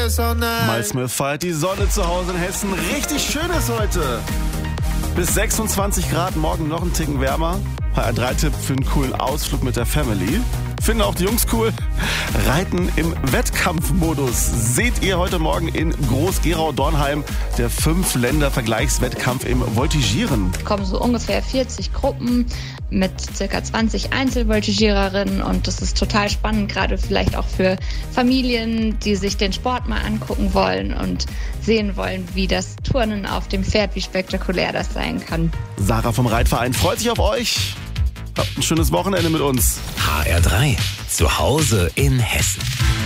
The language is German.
Miles Smith feiert die Sonne zu Hause in Hessen. Richtig schön ist heute. Bis 26 Grad, morgen noch ein Ticken wärmer. Ein 3-Tipp für einen coolen Ausflug mit der Family. Finden auch die Jungs cool. Reiten im Wettkampfmodus. Seht ihr heute Morgen in Groß-Gerau-Dornheim der 5-Länder-Vergleichswettkampf im Voltigieren. Es kommen so ungefähr 40 Gruppen mit ca. 20 Einzelvoltigiererinnen und das ist total spannend, gerade vielleicht auch für Familien, die sich den Sport mal angucken wollen und sehen wollen, wie das Turnen auf dem Pferd, wie spektakulär das sein kann. Sarah vom Reitverein freut sich auf euch. Habt ein schönes Wochenende mit uns. HR3, zu Hause in Hessen.